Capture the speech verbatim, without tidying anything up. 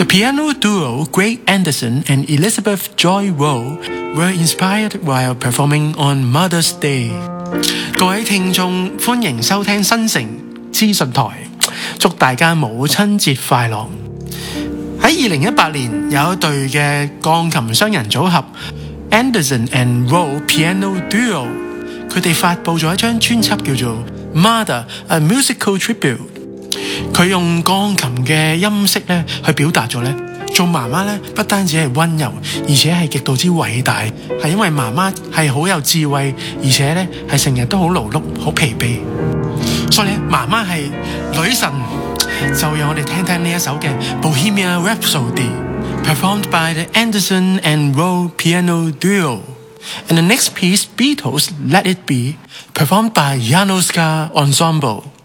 The piano duo Greg Anderson and Elizabeth Joy Rowe were inspired while performing on Mother's Day。 各位聽眾，歡迎收聽新城資訊台，祝大家母親節快樂。喺二零一八年，有一隊嘅鋼琴雙人組合 Anderson and Rowe Piano Duo， 佢哋發佈咗一張專輯叫做 Mother A Musical Tribute。 佢用鋼琴嘅音色咧去表達咗咧，做媽媽咧不單止係溫柔，而且係極度之偉大，係因為媽媽係好有智慧，而且咧係成日都好勞碌、好疲憊，所以咧媽媽係女神。就讓我哋聽聽呢一首嘅 Bohemian Rhapsody performed by the Anderson and Rowe Piano Duo, and the next piece Beatles Let It Be performed by Janoska Ensemble.